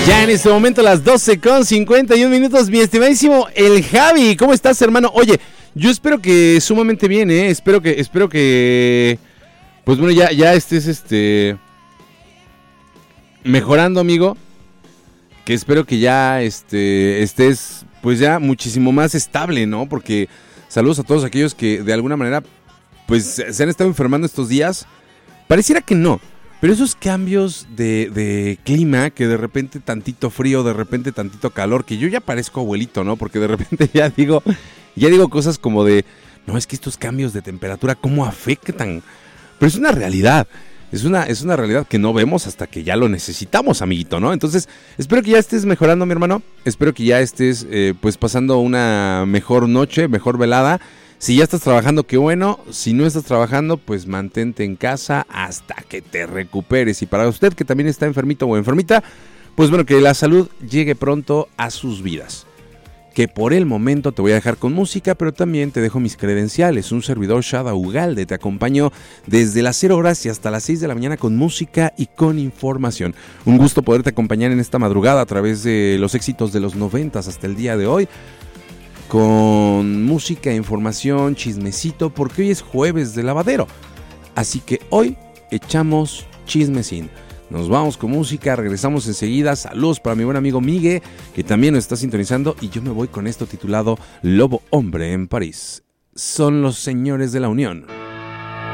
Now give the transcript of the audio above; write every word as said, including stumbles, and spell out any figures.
Ya en este momento las doce con cincuenta y un minutos, mi estimadísimo el Javi, ¿cómo estás, hermano? Oye, yo espero que sumamente bien, ¿eh? Espero que, espero que, pues bueno, ya, ya estés, este, mejorando, amigo. Que espero que ya, este, estés, pues ya muchísimo más estable, ¿no? Porque saludos a todos aquellos que de alguna manera, pues se han estado enfermando estos días. Pareciera que no. Pero esos cambios de, de clima, que de repente tantito frío, de repente tantito calor, que yo ya parezco abuelito, ¿no? Porque de repente ya digo, ya digo cosas como de, no, es que estos cambios de temperatura, ¿cómo afectan? Pero es una realidad, es una, es una realidad que no vemos hasta que ya lo necesitamos, amiguito, ¿no? Entonces, espero que ya estés mejorando, mi hermano, espero que ya estés, eh, pues, pasando una mejor noche, mejor velada. Si ya estás trabajando, qué bueno. Si no estás trabajando, pues mantente en casa hasta que te recuperes. Y para usted que también está enfermito o enfermita, pues bueno, que la salud llegue pronto a sus vidas. Que por el momento te voy a dejar con música, pero también te dejo mis credenciales. Un servidor, Shada Ugalde, te acompaño desde las cero horas y hasta las seis de la mañana con música y con información. Un gusto poderte acompañar en esta madrugada a través de los éxitos de los noventas hasta el día de hoy. Con música, información, chismecito, porque hoy es jueves de lavadero. Así que hoy echamos chismecín. Nos vamos con música, regresamos enseguida. Saludos para mi buen amigo Migue, que también nos está sintonizando. Y yo me voy con esto titulado Lobo Hombre en París. Son los señores de la Unión.